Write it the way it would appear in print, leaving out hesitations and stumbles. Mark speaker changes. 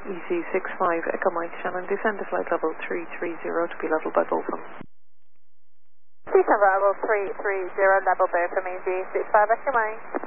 Speaker 1: EC65 Echo Mike Shannon, descend to flight level 330 to be level by Bolton.
Speaker 2: Descend level 330, level by from EC65 Echo Mike.